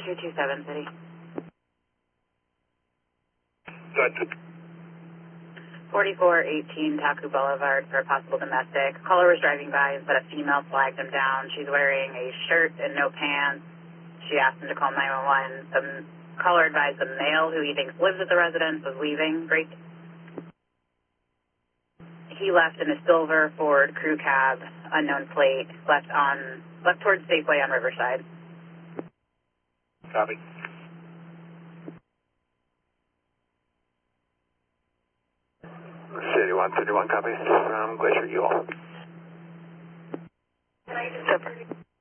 227 City. Good. 4418 Taku Boulevard for a possible domestic. Caller was driving by, but a female flagged him down. She's wearing a shirt and no pants. She asked him to call 911. The caller advised the male, who he thinks lives at the residence, was leaving. Great. He left in a silver Ford crew cab, unknown plate, left towards Safeway on Riverside. Copy. City 131 copies from Glacier U. Super.